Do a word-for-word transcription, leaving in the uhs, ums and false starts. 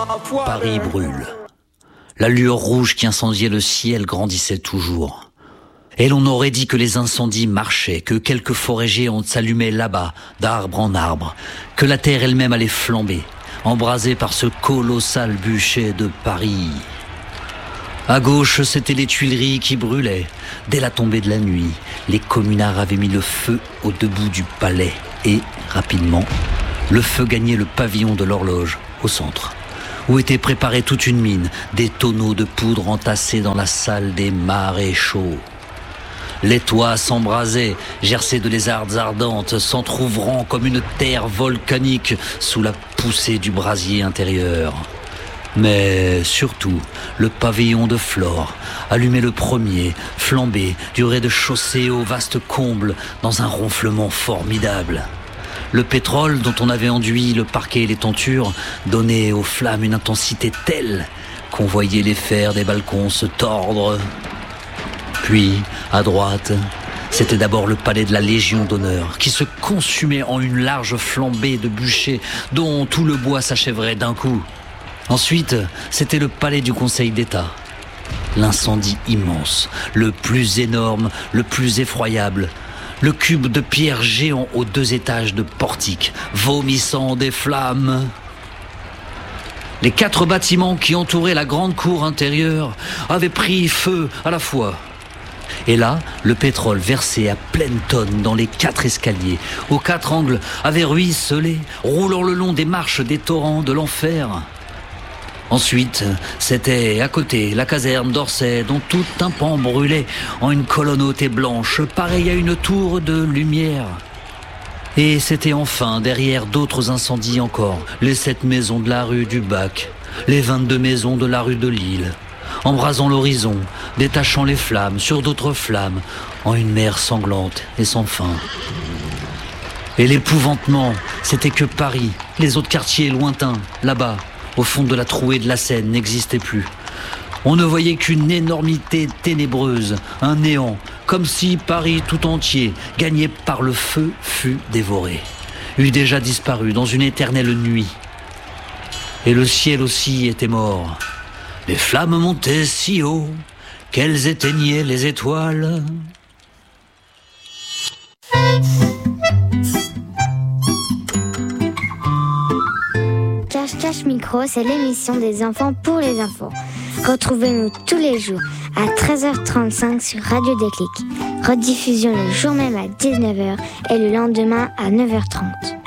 Paris brûle. La lueur rouge qui incendiait le ciel grandissait toujours. Et l'on aurait dit que les incendies marchaient, que quelques forêts géantes s'allumaient là-bas, d'arbre en arbre, que la terre elle-même allait flamber, embrasée par ce colossal bûcher de Paris. À gauche, c'étaient les Tuileries qui brûlaient. Dès la tombée de la nuit, les communards avaient mis le feu au debout du palais. Et, rapidement, le feu gagnait le pavillon de l'horloge, au centre, où était préparée toute une mine, des tonneaux de poudre entassés dans la salle des maréchaux. Les toits s'embrasaient, gercés de lézardes ardentes, s'entr'ouvrant comme une terre volcanique sous la poussée du brasier intérieur. Mais surtout, le pavillon de Flore, allumé le premier, flambé du rez-de-chaussée au vaste comble, dans un ronflement formidable. Le pétrole dont on avait enduit le parquet et les tentures donnait aux flammes une intensité telle qu'on voyait les fers des balcons se tordre. Puis, à droite, c'était d'abord le palais de la Légion d'honneur qui se consumait en une large flambée de bûchers dont tout le bois s'achèverait d'un coup. Ensuite, c'était le palais du Conseil d'État. L'incendie immense, le plus énorme, le plus effroyable. Le cube de pierre géant aux deux étages de portique, vomissant des flammes. Les quatre bâtiments qui entouraient la grande cour intérieure avaient pris feu à la fois. Et là, le pétrole versé à pleine tonne dans les quatre escaliers, aux quatre angles, avait ruisselé, roulant le long des marches des torrents de l'enfer. Ensuite, c'était à côté la caserne d'Orsay dont tout un pan brûlait en une colonne haute et blanche, pareille à une tour de lumière. Et c'était enfin, derrière d'autres incendies encore, les sept maisons de la rue du Bac, les vingt-deux maisons de la rue de Lille, embrasant l'horizon, détachant les flammes sur d'autres flammes, en une mer sanglante et sans fin. Et l'épouvantement, c'était que Paris, les autres quartiers lointains, là-bas, au fond de la trouée de la Seine, n'existait plus. On ne voyait qu'une énormité ténébreuse, un néant, comme si Paris tout entier, gagné par le feu, fût dévoré, eût déjà disparu dans une éternelle nuit. Et le ciel aussi était mort. Les flammes montaient si haut qu'elles éteignaient les étoiles. Cache Micro, c'est l'émission des enfants pour les enfants. Retrouvez-nous tous les jours à treize heures trente-cinq sur Radio Déclic. Rediffusion le jour même à dix-neuf heures et le lendemain à neuf heures trente.